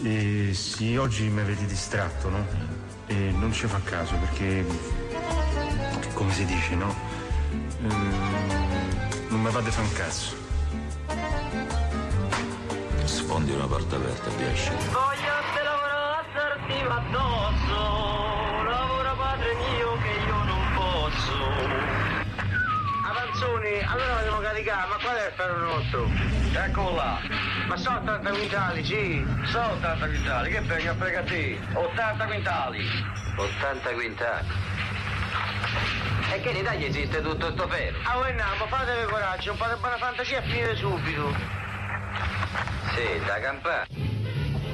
Sì, oggi mi avete distratto, no? E non ci fa caso perché, come si dice, no? Non mi fate fa un cazzo. Sfondi una porta aperta e riesci. Voglio te lavorare assertiva addosso, lavora padre mio che io non posso. Avanzoni, allora andiamo a caricare, ma qual è il ferro nostro? Eccolo là. Ma sono 80 quintali, sì. Sono 80 quintali, che venga a frega te? 80 quintali. 80 quintali. E che in Italia esiste tutto sto ferro? Ah, voi andiamo, fatevi coraggio, un po' di buona fantasia e finire subito. Sì, da campare.